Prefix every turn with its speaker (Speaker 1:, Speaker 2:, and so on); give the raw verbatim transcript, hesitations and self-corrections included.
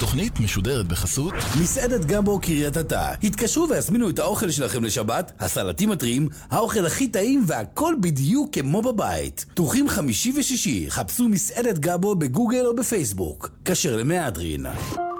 Speaker 1: התוכנית משודרת בחסות
Speaker 2: מסעדת גמבו קריית אתא. התקשרו והזמינו את האוכל שלכם לשבת, הסלטים הטריים, האוכל הכי טעים והכל בדיוק כמו בבית. פתוחים חמישי ושישי, חפשו מסעדת גמבו בגוגל או בפייסבוק. כשר למהדרין.